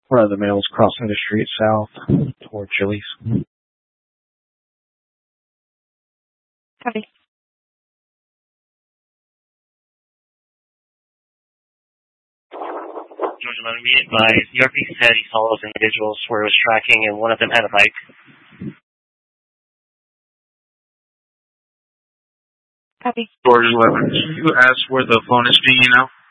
One of the males crossing the street south toward Chili's. Copy. Georgia 11, be advised. ERP said he saw those individuals where it was tracking, and one of them had a bike. Copy. Georgia 11, can you ask where the phone is being now?